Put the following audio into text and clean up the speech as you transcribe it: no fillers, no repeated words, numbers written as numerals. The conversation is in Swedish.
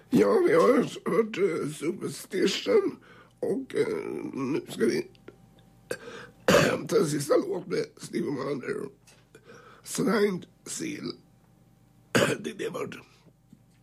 Ja, vi har hört Superstition och nu ska vi ta en sista låt med Stevie Wonder. Signed Seal. Det är det vart.